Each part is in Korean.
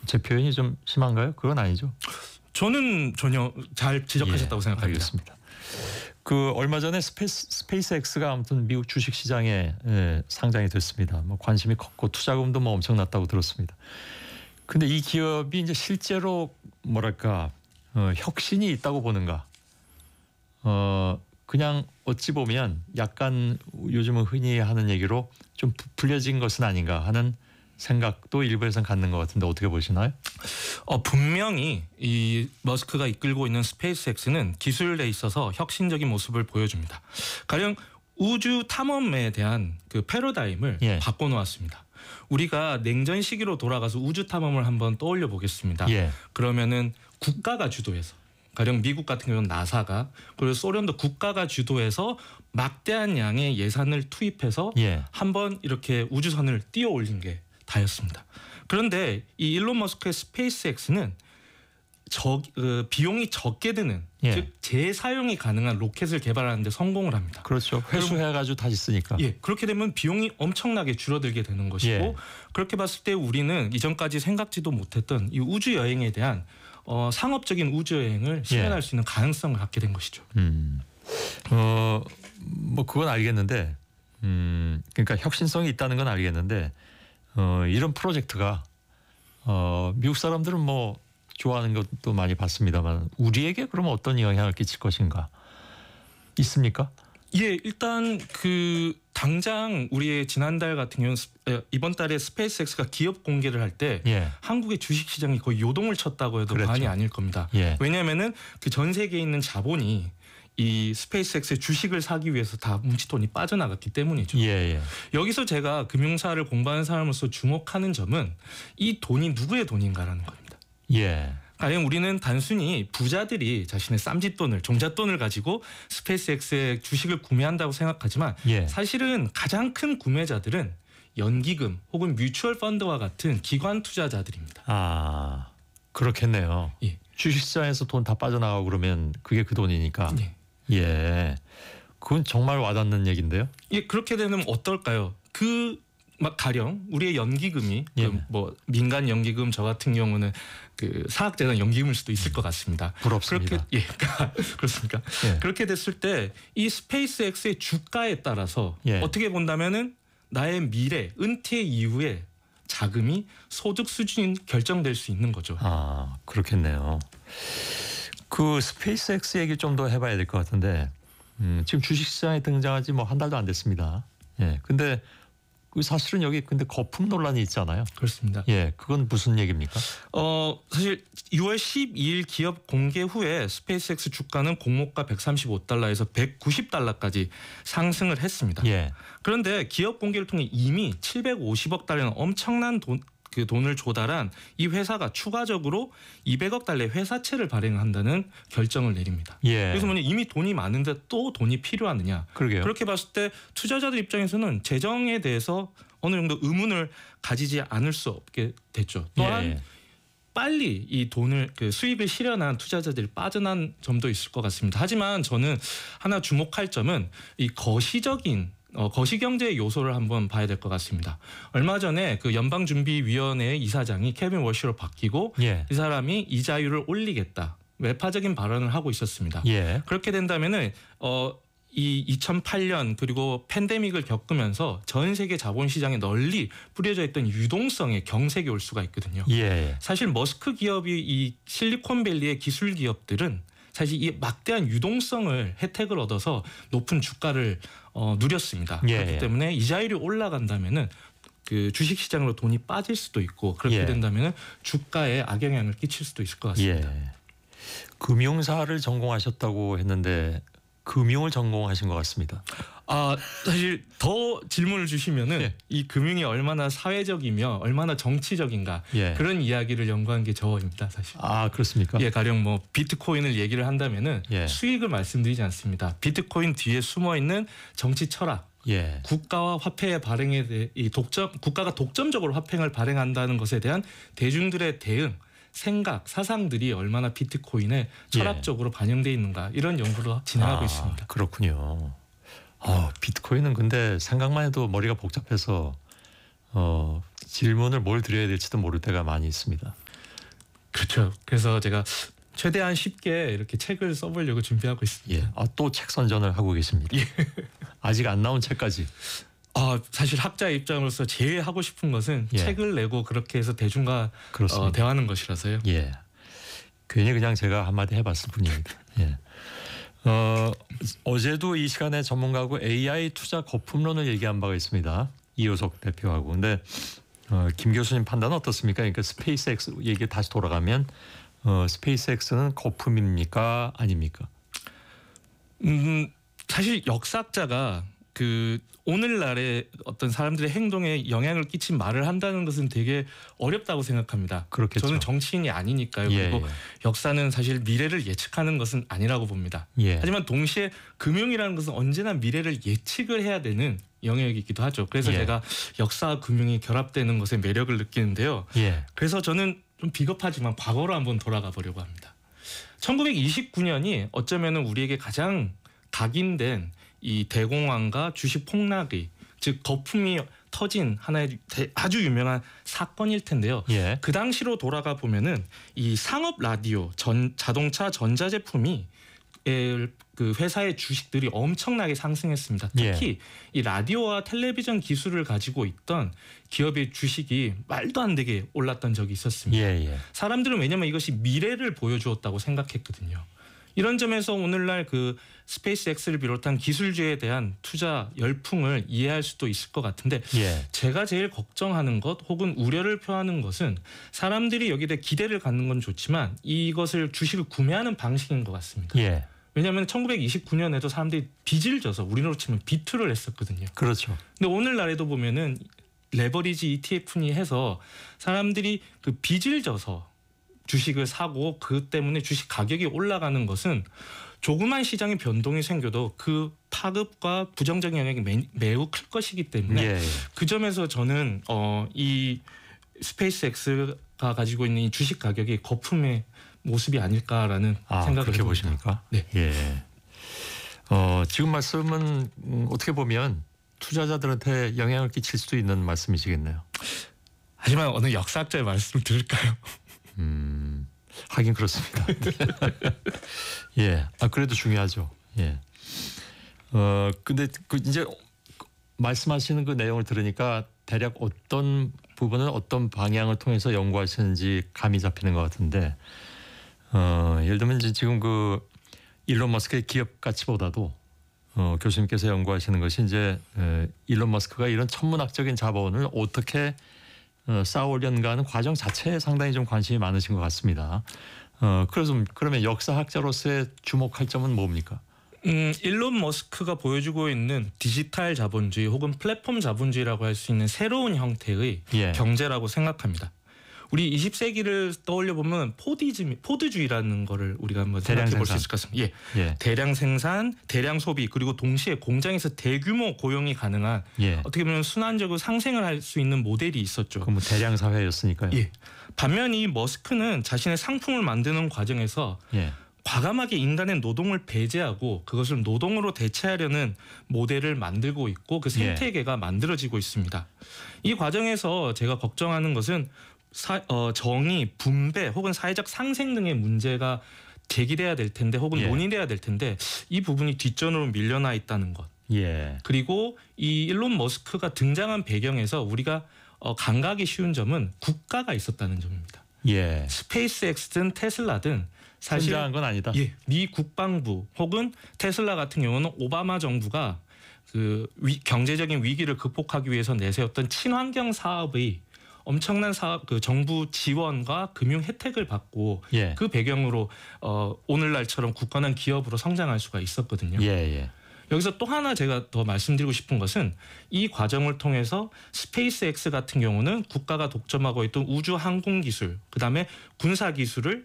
제 표현이 좀 심한가요? 그건 아니죠. 저는 전혀 잘 지적하셨다고 생각합니다. 알겠습니다. 그 얼마 전에 스페이스X가 아무튼 미국 주식 시장에 상장이 됐습니다. 뭐 관심이 컸고 투자금도 뭐 엄청났다고 들었습니다. 근데 이 기업이 이제 실제로 뭐랄까 혁신이 있다고 보는가? 그냥 어찌 보면 약간 요즘은 흔히 하는 얘기로 좀 부풀려진 것은 아닌가 하는 생각도 일부에서는 갖는 것 같은데 어떻게 보시나요? 분명히 이 머스크가 이끌고 있는 스페이스X는 기술에 있어서 혁신적인 모습을 보여줍니다. 가령 우주 탐험에 대한 그 패러다임을 바꿔놓았습니다. 우리가 냉전 시기로 돌아가서 우주 탐험을 한번 떠올려 보겠습니다. 그러면은 국가가 주도해서 가령 미국 같은 경우는 나사가 그리고 소련도 국가가 주도해서 막대한 양의 예산을 투입해서 한번 이렇게 우주선을 띄워 올린 게 다였습니다. 그런데 이 일론 머스크의 스페이스X는 비용이 적게 드는 즉 재사용이 가능한 로켓을 개발하는 데 성공을 합니다. 그렇죠. 회수해가지고 다시 쓰니까. 그렇게 되면 비용이 엄청나게 줄어들게 되는 것이고 그렇게 봤을 때 우리는 이전까지 생각지도 못했던 이 우주 여행에 대한 상업적인 우주 여행을 실현할 수 있는 가능성을 갖게 된 것이죠. 뭐 그건 알겠는데, 그러니까 혁신성이 있다는 건 알겠는데, 이런 프로젝트가 미국 사람들은 뭐 좋아하는 것도 많이 봤습니다만 우리에게 그러면 어떤 영향을 끼칠 것인가 있습니까? 일단 그 당장 우리의 지난달 같은 경우는 이번 달에 스페이스X가 기업 공개를 할 때 한국의 주식 시장이 거의 요동을 쳤다고 해도 과언이 아닐 겁니다. 왜냐하면은 그 전 세계에 있는 자본이 이 스페이스X의 주식을 사기 위해서 다 뭉치돈이 빠져나갔기 때문이죠. 여기서 제가 금융사를 공부하는 사람으로서 주목하는 점은 이 돈이 누구의 돈인가라는 겁니다. 가령 우리는 단순히 부자들이 자신의 쌈짓돈을 종잣돈을 가지고 스페이스X의 주식을 구매한다고 생각하지만 사실은 가장 큰 구매자들은 연기금 혹은 뮤추얼 펀드와 같은 기관 투자자들입니다. 아, 그렇겠네요. 주식시장에서 돈 다 빠져나가고 그러면 그게 그 돈이니까. 그건 정말 와닿는 얘기인데요. 그렇게 되면 어떨까요? 막 가령 우리의 연기금이 뭐 민간 연기금 저 같은 경우는 그 사학재단 연기금일 수도 있을 것 같습니다. 부럽습니다. 그렇습니까? 그렇게 됐을 때 이 스페이스X의 주가에 따라서 어떻게 본다면은 나의 미래 은퇴 이후에 자금이 소득 수준이 결정될 수 있는 거죠. 아, 그렇겠네요. 그 스페이스X 얘기 좀 더 해봐야 될 것 같은데 지금 주식시장에 등장한 지 뭐 한 달도 안 됐습니다. 근데 사실은 여기 근데 거품 논란이 있잖아요. 그렇습니다. 그건 무슨 얘기입니까? 사실 6월 12일 기업 공개 후에 스페이스X 주가는 공모가 135달러에서 190달러까지 상승을 했습니다. 그런데 기업 공개를 통해 이미 750억 달러는 엄청난 돈을 조달한 이 회사가 추가적으로 200억 달러의 회사채를 발행한다는 결정을 내립니다. 그래서 뭐냐 이미 돈이 많은데 또 돈이 필요하느냐. 그러게요. 그렇게 봤을 때 투자자들 입장에서는 재정에 대해서 어느 정도 의문을 가지지 않을 수 없게 됐죠. 또한 빨리 이 돈을 수익을 실현한 투자자들이 빠져난 점도 있을 것 같습니다. 하지만 저는 하나 주목할 점은 이 거시경제 요소를 한번 봐야 될 것 같습니다. 얼마 전에 그 연방준비위원회 이사장이 케빈 월시로 바뀌고 이 사람이 이자율을 올리겠다. 외파적인 발언을 하고 있었습니다. 그렇게 된다면은 이 2008년 그리고 팬데믹을 겪으면서 전 세계 자본시장에 널리 뿌려져 있던 유동성에 경색이 올 수가 있거든요. 사실 머스크 기업이 이 실리콘밸리의 기술 기업들은 사실 이 막대한 유동성을 혜택을 얻어서 높은 주가를 누렸습니다. 그렇기 때문에 이자율이 올라간다면은 그 주식시장으로 돈이 빠질 수도 있고 그렇게 된다면은 주가에 악영향을 끼칠 수도 있을 것 같습니다. 금융사를 전공하셨다고 했는데 금융을 전공하신 것 같습니다. 사실 더 질문을 주시면은 이 금융이 얼마나 사회적이며 얼마나 정치적인가 그런 이야기를 연구한 게 저입니다, 사실. 아, 그렇습니까? 가령 뭐 비트코인을 얘기를 한다면은 수익을 말씀드리지 않습니다. 비트코인 뒤에 숨어 있는 정치 철학. 국가와 화폐의 발행에 대해 국가가 독점적으로 화폐를 발행한다는 것에 대한 대중들의 대응. 생각, 사상들이 얼마나 비트코인에 철학적으로 반영되어 있는가 이런 연구를 진행하고 있습니다. 그렇군요. 비트코인은 근데 생각만 해도 머리가 복잡해서 질문을 뭘 드려야 될지도 모를 때가 많이 있습니다. 그렇죠. 그래서 제가 최대한 쉽게 이렇게 책을 써보려고 준비하고 있습니다. 예. 또 책 선전을 하고 계십니다. 아직 안 나온 책까지. 사실 학자의 입장으로서 제일 하고 싶은 것은 예. 책을 내고 그렇게 해서 대중과 그렇습니다. 대화하는 것이라서요. 예. 괜히 그냥 제가 한마디 해봤을 뿐입니다. 예. 어제도 이 시간에 전문가하고 AI 투자 거품론을 얘기한 바가 있습니다. 이효석 대표하고. 근데 김 교수님 판단은 어떻습니까? 그러니까 스페이스X 얘기 다시 돌아가면 스페이스X는 거품입니까? 아닙니까? 사실 역사학자가 그 오늘날의 어떤 사람들의 행동에 영향을 끼친 말을 한다는 것은 되게 어렵다고 생각합니다. 그렇겠죠. 저는 정치인이 아니니까요. 예, 그리고 예. 역사는 사실 미래를 예측하는 것은 아니라고 봅니다. 예. 하지만 동시에 금융이라는 것은 언제나 미래를 예측을 해야 되는 영역이기도 하죠. 그래서 예. 제가 역사와 금융이 결합되는 것에 매력을 느끼는데요. 예. 그래서 저는 좀 비겁하지만 과거로 한번 돌아가 보려고 합니다. 1929년이 어쩌면은 우리에게 가장 각인된 이 대공황과 주식 폭락의 즉 거품이 터진 하나의 아주 유명한 사건일 텐데요. 예. 그 당시로 돌아가 보면은 이 상업 라디오, 자동차, 전자제품이 그 회사의 주식들이 엄청나게 상승했습니다. 특히 이 라디오와 텔레비전 기술을 가지고 있던 기업의 주식이 말도 안 되게 올랐던 적이 있었습니다. 예. 사람들은 왜냐하면 이것이 미래를 보여주었다고 생각했거든요. 이런 점에서 오늘날 그 스페이스X를 비롯한 기술주에 대한 투자 열풍을 이해할 수도 있을 것 같은데 예. 제가 제일 걱정하는 것 혹은 우려를 표하는 것은 사람들이 여기에 대해 기대를 갖는 건 좋지만 이것을 주식을 구매하는 방식인 것 같습니다. 예. 왜냐하면 1929년에도 사람들이 빚을 져서 우리로 치면 비투를 했었거든요. 그렇죠. 근데 오늘날에도 보면은 레버리지 ETF니 해서 사람들이 그 빚을 져서 주식을 사고 그 때문에 주식 가격이 올라가는 것은 조그만 시장의 변동이 생겨도 그 파급과 부정적인 영향이 매우 클 것이기 때문에 예. 그 점에서 저는 이 스페이스X가 가지고 있는 이 주식 가격이 거품의 모습이 아닐까라는 생각을 그렇게 해봅니다. 보십니까? 네. 예. 지금 말씀은 어떻게 보면 투자자들한테 영향을 끼칠 수도 있는 말씀이시겠네요. 하지만 어느 역사학자의 말씀을 들을까요? 하긴 그렇습니다. 예. 그래도 중요하죠. 예. 근데 이제 말씀하시는 그 내용을 들으니까 대략 어떤 부분은 어떤 방향을 통해서 연구하시는지 감이 잡히는 것 같은데, 예를 들면 이제 지금 그 일론 머스크의 기업 가치보다도 교수님께서 연구하시는 것이 이제 일론 머스크가 이런 천문학적인 자본을 어떻게 쌓아올렸는가 하는 과정 자체에 상당히 좀 관심이 많으신 것 같습니다. 그러면 역사학자로서의 주목할 점은 뭡니까? 일론 머스크가 보여주고 있는 디지털 자본주의 혹은 플랫폼 자본주의라고 할 수 있는 새로운 형태의 경제라고 생각합니다. 우리 20세기를 떠올려 보면 포드주의라는 거를 우리가 한번 생각해 볼 수 있을 것 같습니다. 예. 대량 생산, 대량 소비 그리고 동시에 공장에서 대규모 고용이 가능한 어떻게 보면 순환적으로 상생을 할 수 있는 모델이 있었죠. 그 뭐 대량 사회였으니까요. 예. 반면 이 머스크는 자신의 상품을 만드는 과정에서 과감하게 인간의 노동을 배제하고 그것을 노동으로 대체하려는 모델을 만들고 있고 그 생태계가 만들어지고 있습니다. 이 과정에서 제가 걱정하는 것은 정의, 분배 혹은 사회적 상생 등의 문제가 제기돼야 될 텐데 혹은 논의돼야 될 텐데 이 부분이 뒷전으로 밀려나 있다는 것. 그리고 이 일론 머스크가 등장한 배경에서 우리가 감각이 쉬운 점은 국가가 있었다는 점입니다. 스페이스X든 테슬라든 사실 혼자 한 건 아니다. 미 국방부 혹은 테슬라 같은 경우는 오바마 정부가 그 경제적인 위기를 극복하기 위해서 내세웠던 친환경 사업의 엄청난 그 정부 지원과 금융 혜택을 받고 그 배경으로 오늘날처럼 굳건한 기업으로 성장할 수가 있었거든요. 여기서 또 하나 제가 더 말씀드리고 싶은 것은 이 과정을 통해서 스페이스X 같은 경우는 국가가 독점하고 있던 우주 항공 기술, 그다음에 군사 기술을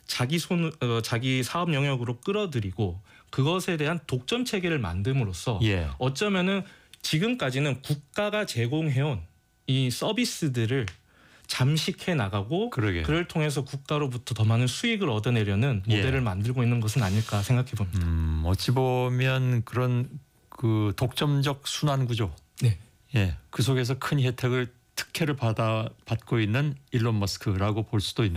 자기 사업 영역으로 끌어들이고 그것에 대한 독점 체계를 만듦으로써 어쩌면은 지금까지는 국가가 제공해온 이 서비스들을 잠식해 나가고 그를 통해서 국가로부터 더 많은 수익을 얻어내려는 모델을 만들고 있는 것은 아닐까 생각해 봅니다. 어찌 보면 그런 그 독점적 순환 구조, 그 속에서 큰 혜택을 특혜를 받고 있는 일론 머스크라고 볼 수도 있는.